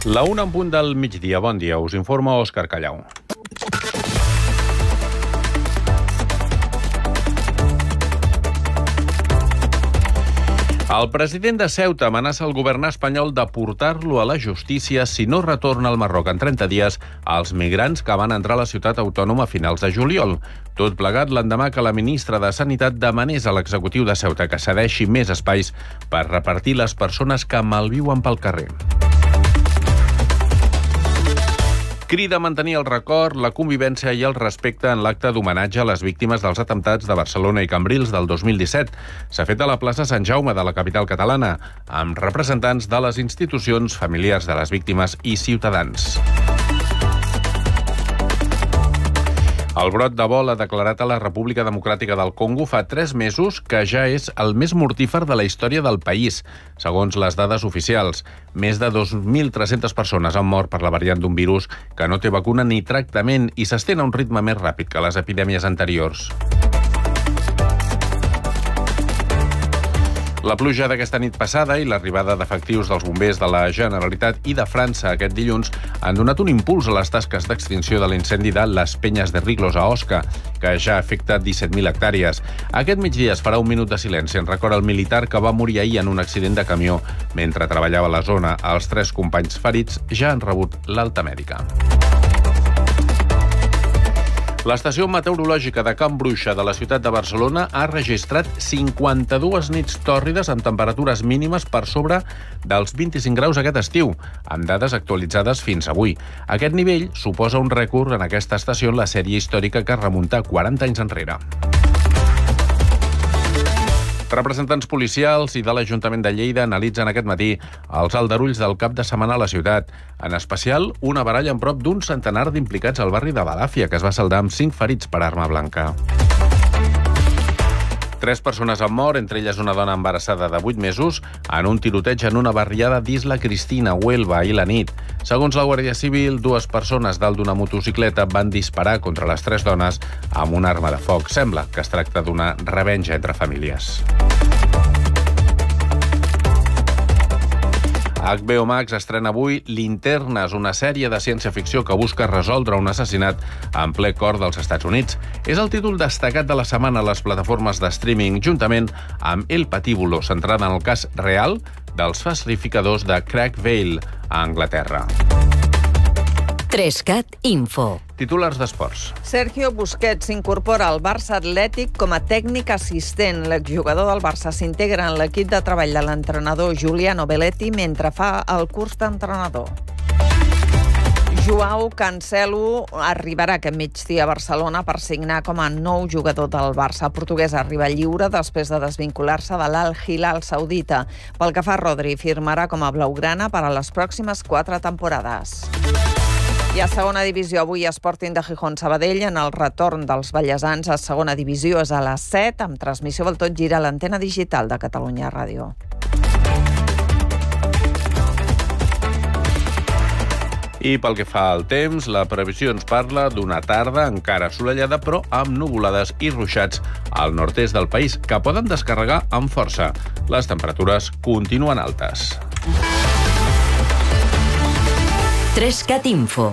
La 1 en punt del migdia. Bon dia, us informa Òscar Callau. El president de Ceuta amenaça el govern espanyol de portar-lo a la justícia si no retorna al Marroc en 30 dies als migrants que van entrar a la ciutat autònoma a finals de juliol. Tot plegat l'endemà que la ministra de Sanitat demanés a l'executiu de Ceuta que cedeixi més espais per repartir les persones que malviuen pel carrer. Crida a mantenir el record, la convivència i el respecte en l'acte d'homenatge a les víctimes dels atemptats de Barcelona i Cambrils del 2017. S'ha fet a la plaça Sant Jaume de la capital catalana, amb representants de les institucions, familiars de les víctimes i ciutadans. El brot d'Ebola declarat a la República Democràtica del Congo fa 3 mesos que ja és el més mortífer de la història del país. Segons les dades oficials, més de 2.300 persones han mort per la variant d'un virus que no té vacuna ni tractament i s'estén a un ritme més ràpid que les epidèmies anteriors. La pluja d'aquesta nit passada i l'arribada d'efectius dels bombers de la Generalitat i de França aquest dilluns han donat un impuls a les tasques d'extinció de l'incendi de les Penyes de Riglos a Osca, que ja afecta 17.000 hectàrees. Aquest migdia es farà un minut de silenci en record al militar que va morir ahir en un accident de camió mentre treballava a la zona. Els 3 companys ferits ja han rebut l'alta mèdica. L'estació meteorològica de Can Bruixa de la ciutat de Barcelona ha registrat 52 nits tòrrides amb temperatures mínimes per sobre dels 25 graus aquest estiu, amb dades actualitzades fins avui. Aquest nivell suposa un rècord en aquesta estació en la sèrie històrica que es remunta 40 anys enrere. Representants policials i de l'Ajuntament de Lleida analitzen aquest matí els aldarulls del cap de setmana a la ciutat. En especial, una baralla amb prop d'un centenar d'implicats al barri de Balàfia, que es va saldar amb 5 ferits per arma blanca. 3 persones han mort, entre elles una dona embarassada de 8 mesos, en un tiroteig en una barriada d'Isla Cristina, Huelva, ahir la nit. Segons la Guàrdia Civil, 2 persones dalt d'una motocicleta van disparar contra les 3 dones amb una arma de foc. Sembla que es tracta d'una revenja entre famílies. HBO Max estrena avui Linternes, una sèrie de ciència-ficció que busca resoldre un assassinat en ple cor dels Estats Units. És el títol destacat de la setmana a les plataformes de streaming, juntament amb El Patíbulo, centrada en el cas real dels falsificadors de Craig Vale, a Anglaterra. 3CAT Info. Titulars d'esports. Sergio Busquets s'incorpora al Barça Atlètic com a tècnic assistent. L'exjugador del Barça s'integra en l'equip de treball de l'entrenador Giuliano Belletti mentre fa el curs d'entrenador. Joao Cancelo arribarà aquest migdia a Barcelona per signar com a nou jugador del Barça. El portuguès arriba lliure després de desvincular-se de l'Al-Hilal saudita. Pel que fa a Rodri, firmarà com a blaugrana per a les pròximes 4 temporades. I a segona divisió, avui Sporting de Gijón Sabadell en el retorn dels ballesans a segona divisió és a les 7, amb transmissió del Tot Gira a l'antena digital de Catalunya Ràdio. I pel que fa al temps, la previsió ens parla d'una tarda encara assolellada, però amb nuvolades i ruixats al nord-est del país, que poden descarregar amb força. Les temperatures continuen altes. 3CAT Info.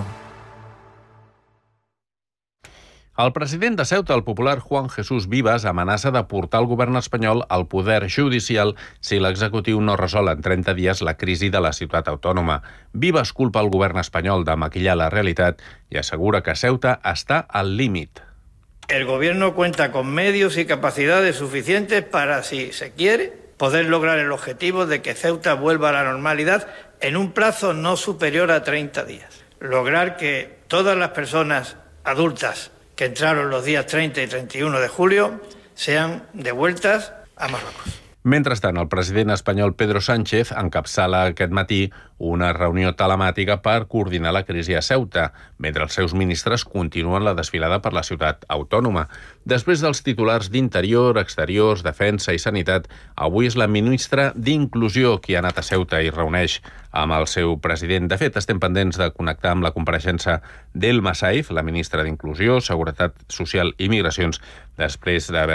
El president de Ceuta, el popular Juan Jesús Vivas, amenaça de portar el govern espanyol al poder judicial si l'executiu no resol en 30 dies la crisi de la ciutat autònoma. Vivas culpa el govern espanyol de maquillar la realitat i assegura que Ceuta està al límit. El gobierno cuenta con medios y capacidades suficientes para, si se quiere, poder lograr el objetivo de que Ceuta vuelva a la normalidad en un plazo no superior a 30 días. Lograr que todas las personas adultas que entraron los días 30 y 31 de julio sean devueltas a Marruecos. Mentrestant, el president espanyol Pedro Sánchez encapçala aquest matí una reunió telemàtica per coordinar la crisi a Ceuta, mentre els seus ministres continuen la desfilada per la ciutat autònoma. Després dels titulars d'Interior, Exteriors, Defensa i Sanitat, avui és la ministra d'Inclusió qui ha anat a Ceuta i reuneix amb el seu president. De fet, estem pendents de connectar amb la compareixença d'Elma Saif, la ministra d'Inclusió, Seguretat Social i Migracions, després d'haver